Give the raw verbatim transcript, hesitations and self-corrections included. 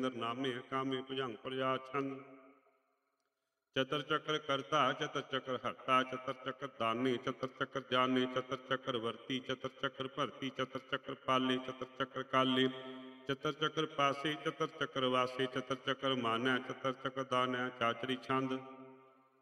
सिमर नामे कामे भुजंग प्रजा छंद। चतर चक्र करता चतर चक्र हरता चतर चक्र दाने चतर चक्र जाने चतर चक्र वर्ती चतर चक्र भरती चतर चक्र पाले चतर चक्र काले चतर चक्र पासे चतर चक्र वासे चतर चक्र मानै चतर चक्र दानै चाचरी छंद।